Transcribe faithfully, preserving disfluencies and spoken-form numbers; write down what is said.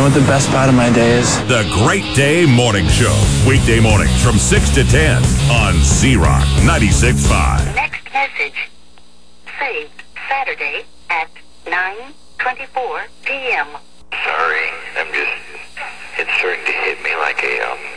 what the best part of my day is? The Great Day Morning Show. Weekday mornings from six to ten on Z-Rock ninety-six point five. Next message. Saved Saturday at nine twenty-four p.m. Sorry, I'm just, it's starting to hit me like a, um,